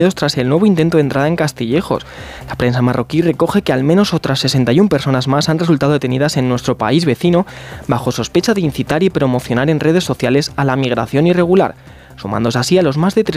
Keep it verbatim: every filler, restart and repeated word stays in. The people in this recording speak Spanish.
tras el nuevo intento de entrada en Castillejos. La prensa marroquí recoge que al menos otras sesenta y una personas más han resultado detenidas en nuestro país vecino bajo sospecha de incitar y promocionar en redes sociales a la migración irregular, sumándose así a los más de